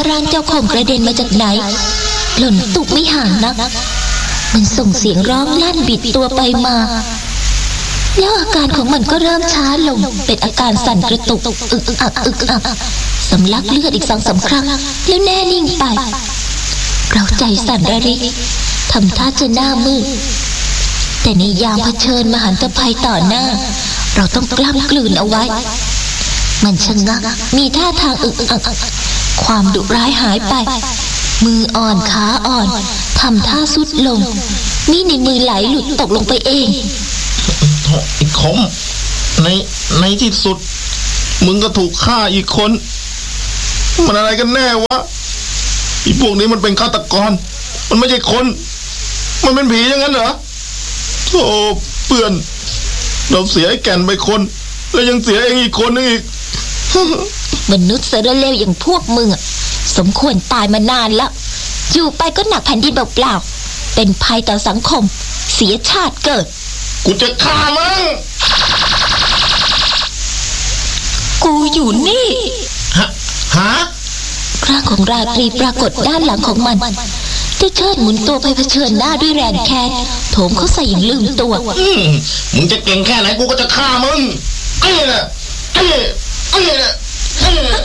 ร่างเจ้าข่มกระเด็นมาจากไหนหล่นตุกไม่ห่างนักมันส่งเสียงร้องลั่นบิดตัวไปมาแล้วอาการของมันก็เริ่มช้าลงเป็นอาการสั่นกระตุกอึกอักอึกอักสำลักเลือดอีก2-3 ครั้งแล้วแน่นิ่งไปเราใจสั่นระริกทำท่าจะหน้ามืดแต่ในยามเผชิญมหันตภัยต่อหน้าเราต้องกล้ำกลืนเอาไว้มันชะงักมีท่าทางอึกอักความดุร้ายหายไปมืออ่อนขาอ่อนทำท่าสุดลงมีดในมือไหลหลุดตกลงไปเองไอ้คมในที่สุดมึงก็ถูกฆ่าอีกคนมันอะไรกันแน่วะไอ้พวกนี้มันเป็นฆาตกรมันไม่ใช่คนมันเป็นผีอย่างนั้นเหรอโธ่เพื่อนเราเสียไอ้แก่นไปคนแล้วยังเสียเองอีกคนนึงอีกมนุษย์เสือเลวอย่างพวกมึงสมควรตายมานานแล้วอยู่ไปก็หนักแผ่นดินเปล่าๆเป็นภัยต่อสังคมเสียชาติเกิดกูจะฆ่ามึงกูอยู่นี่ฮะร่างของราตรีปรากฏด้านหลังของมันเจ้าเชิดหมุนตัวไปเผชิญหน้าด้วยแรงแค้นโถมเข้าใส่อย่างลืมตัวมึงจะเก่งแค่ไหนกูก็จะฆ่ามึงไอ้น่ะ